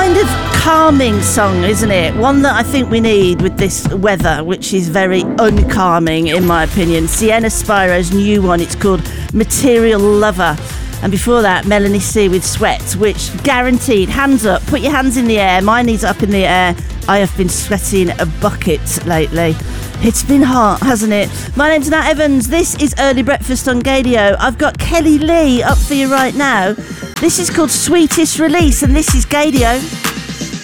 kind of calming song, isn't it? One that I think we need with this weather, which is very uncalming in my opinion. Sienna Spiro's new one, it's called Material Lover. And before that, Melanie C with Sweat, which guaranteed, hands up, put your hands in the air, my knees up in the air. I have been sweating a bucket lately. It's been hot, hasn't it? My name's Nat Evans. This is Early Breakfast on Gadio. I've got Kelly Lee up for you right now. This is called Sweetest Release, and this is Gadio.